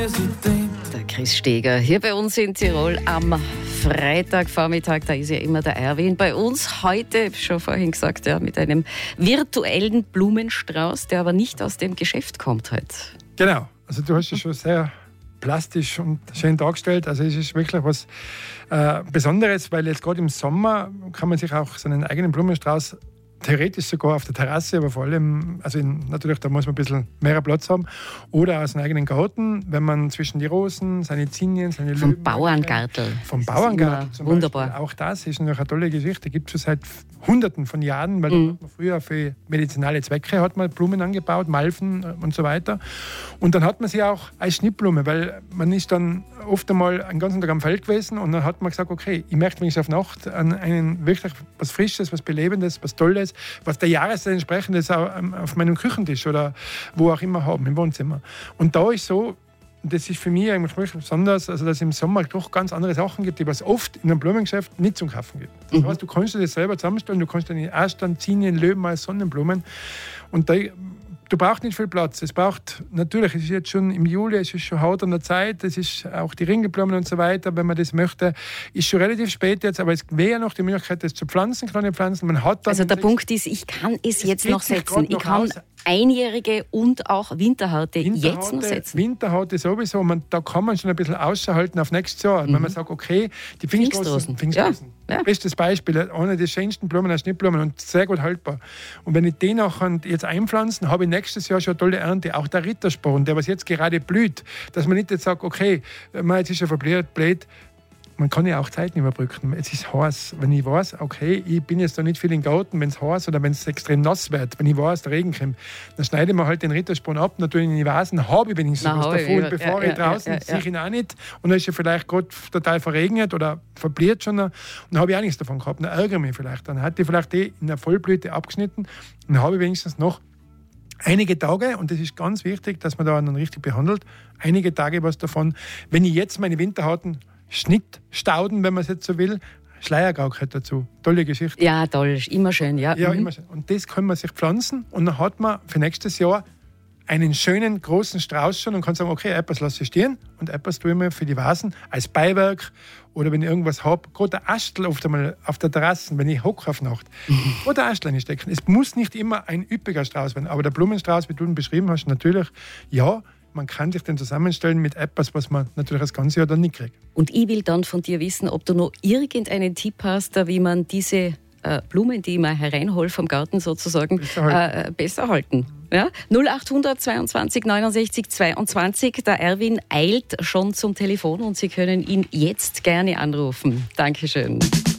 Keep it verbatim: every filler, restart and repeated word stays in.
Der Chris Steger hier bei uns in Tirol am Freitagvormittag. Da ist ja immer der Erwin bei uns. Heute, schon vorhin gesagt, ja, mit einem virtuellen Blumenstrauß, der aber nicht aus dem Geschäft kommt heute. Genau, also du hast es schon sehr plastisch und schön dargestellt. Also es ist wirklich was äh, Besonderes, weil jetzt gerade im Sommer kann man sich auch seinen eigenen Blumenstrauß theoretisch sogar auf der Terrasse, aber vor allem, also in, natürlich, da muss man ein bisschen mehr Platz haben, oder aus dem eigenen Garten, wenn man zwischen die Rosen, seine Zinien, seine Vom Löwen... Bauerngartel. Vom Bauerngartel zum wunderbar. Beispiel. Auch das ist natürlich eine tolle Geschichte. Gibt es schon seit Hunderten von Jahren, weil mhm. man früher für medizinale Zwecke hat man Blumen angebaut, Malven und so weiter. Und dann hat man sie auch als Schnittblume, weil man ist dann oft einmal einen ganzen Tag am Feld gewesen und dann hat man gesagt, okay, ich möchte wenigstens auf Nacht an einen wirklich was Frisches, was Belebendes, was Tolles, was der Jahreszeit entsprechend ist, auf meinem Küchentisch oder wo auch immer haben, im Wohnzimmer. Und da ist so, das ist für mich eigentlich wirklich besonders, also dass es im Sommer doch ganz andere Sachen gibt, die was oft in einem Blumengeschäft nicht zum Kaufen gibt. Das heißt, du kannst dir das selber zusammenstellen, du kannst deine Astern, Zinien, Löwen als Sonnenblumen und da, du brauchst nicht viel Platz. Es braucht, natürlich, es ist jetzt schon im Juli, es ist schon Haut an der Zeit, es ist auch die Ringelblumen und so weiter, wenn man das möchte, ist schon relativ spät jetzt, aber es wäre ja noch die Möglichkeit, das zu pflanzen, kleine Pflanzen. Man hat dann also der Punkt ist, ich kann es, es jetzt noch setzen. Ich noch kann aus. einjährige und auch Winterhaute, Winterhaute jetzt noch setzen. Winterhaute sowieso, man, da kann man schon ein bisschen Ausschau halten auf nächstes Jahr. Mhm. Wenn man sagt, okay, die Pfingstrosen, Pfingstrosen. Ja. Ja. Bestes Beispiel, eine der schönsten Blumen als Schnittblumen und sehr gut haltbar. Und wenn ich den nachher jetzt einpflanzen, habe ich nächstes Jahr schon eine tolle Ernte. Auch der Rittersporn, der was jetzt gerade blüht, dass man nicht jetzt sagt, okay, jetzt ist er verblöd, blöd. Man kann ja auch Zeiten überbrücken. Es ist heiß. Wenn ich weiß, okay, ich bin jetzt da nicht viel im Garten, wenn es heiß oder wenn es extrem nass wird, wenn ich weiß, der Regen kommt, dann schneide ich mir halt den Rittersporn ab, natürlich in die Vasen, habe ich wenigstens Na, was davon, ja, bevor ja, ich draußen ja, ja, ja. sehe ich ihn auch nicht. Und dann ist er vielleicht gerade total verregnet oder verbliert schon. Und dann habe ich auch nichts davon gehabt. Dann ärgere ich mich vielleicht. Dann hat die vielleicht die in der Vollblüte abgeschnitten und dann habe ich wenigstens noch einige Tage, und das ist ganz wichtig, dass man da dann richtig behandelt, einige Tage was davon. Wenn ich jetzt meine Winterhauten Schnittstauden, wenn man es jetzt so will, Schleiergau gehört dazu. Tolle Geschichte. Ja, toll. Immer schön, ja. Ja, mhm. immer schön. Und das kann man sich pflanzen und dann hat man für nächstes Jahr einen schönen, großen Strauß schon und kann sagen, okay, etwas lasse ich stehen und etwas tue ich mir für die Vasen als Beiwerk oder wenn ich irgendwas habe, gerade der Astel oft einmal auf der Terrasse, wenn ich hocke auf Nacht, mhm. oder Astel einstecken. Es muss nicht immer ein üppiger Strauß werden, aber der Blumenstrauß, wie du ihn beschrieben hast, natürlich, ja, man kann sich den zusammenstellen mit etwas, was man natürlich das ganze Jahr dann nicht kriegt. Und ich will dann von dir wissen, ob du noch irgendeinen Tipp hast, wie man diese äh, Blumen, die ich mal hereinhole vom Garten sozusagen, besser halten. Äh, besser halten. Ja? null acht hundert zweiundzwanzig neunundsechzig zweiundzwanzig. Der Erwin eilt schon zum Telefon und Sie können ihn jetzt gerne anrufen. Dankeschön.